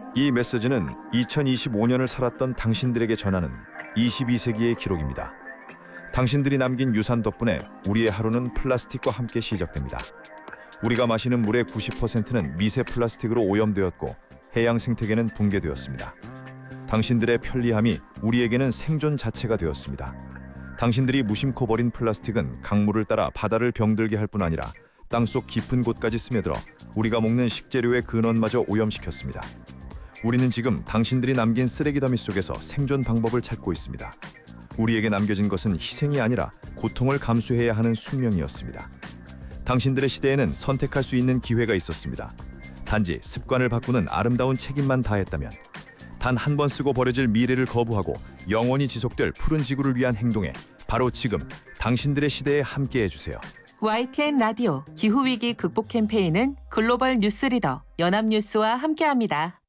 이 메시지는 2025년을 살았던 당신들에게 전하는 22세기의 기록입니다. 당신들이 남긴 유산 덕분에 우리의 하루는 플라스틱과 함께 시작됩니다. 우리가 마시는 물의 90%는 미세 플라스틱으로 오염되었고 해양 생태계는 붕괴되었습니다. 당신들의 편리함이 우리에게는 생존 자체가 되었습니다. 당신들이 무심코 버린 플라스틱은 강물을 따라 바다를 병들게 할 뿐 아니라 땅속 깊은 곳까지 스며들어 우리가 먹는 식재료의 근원마저 오염시켰습니다. 우리는 지금 당신들이 남긴 쓰레기 더미 속에서 생존 방법을 찾고 있습니다. 우리에게 남겨진 것은 희생이 아니라 고통을 감수해야 하는 숙명이었습니다. 당신들의 시대에는 선택할 수 있는 기회가 있었습니다. 단지 습관을 바꾸는 아름다운 책임만 다했다면, 단 한 번 쓰고 버려질 미래를 거부하고 영원히 지속될 푸른 지구를 위한 행동에 바로 지금 당신들의 시대에 함께해 주세요. YTN 라디오 기후위기 극복 캠페인은 글로벌 뉴스리더 연합뉴스와 함께합니다.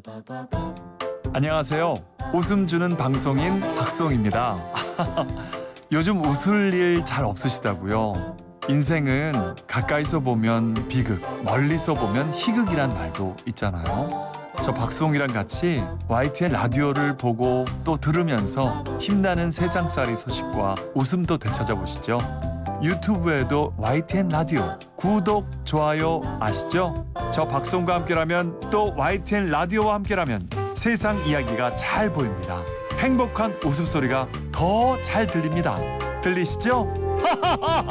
안녕하세요. 웃음 주는 방송인 박송입니다. 요즘 웃을 일 잘 없으시다고요? 인생은 가까이서 보면 비극, 멀리서 보면 희극이란 말도 있잖아요. 저 박송이랑 같이 YTN 라디오를 보고 또 들으면서 힘나는 세상살이 소식과 웃음도 되찾아보시죠. 유튜브에도 YTN 라디오 구독, 좋아요 아시죠? 저 박송과 함께라면 또 YTN 라디오와 함께라면 세상 이야기가 잘 보입니다. 행복한 웃음소리가 더 잘 들립니다. 들리시죠?